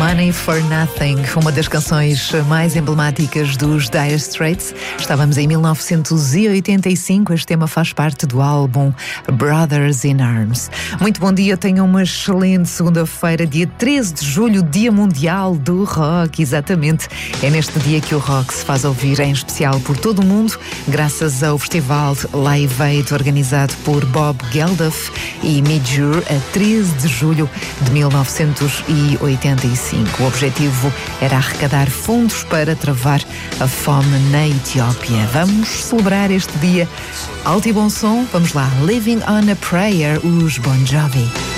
Money for Nothing, uma das canções mais emblemáticas dos Dire Straits. Estávamos em 1985, este tema faz parte do álbum Brothers in Arms. Muito bom dia, tenham uma excelente segunda-feira, dia 13 de julho, Dia Mundial do Rock, exatamente. É neste dia que o rock se faz ouvir, em especial por todo o mundo, graças ao festival Live Aid, organizado por Bob Geldof e Midge a 13 de julho de 1985. O objetivo era arrecadar fundos para travar a fome na Etiópia. Vamos celebrar este dia alto e bom som. Vamos lá, Living on a Prayer, os Bon Jovi.